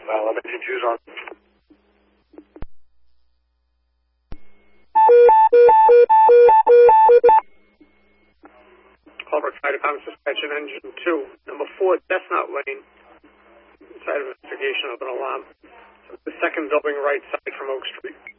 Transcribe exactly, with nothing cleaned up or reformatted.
Uh, let me choose on. Culver Fire Department Suspension Engine two, number four, Chestnut Lane, site of investigation of an alarm. The second building right side from Oak Street.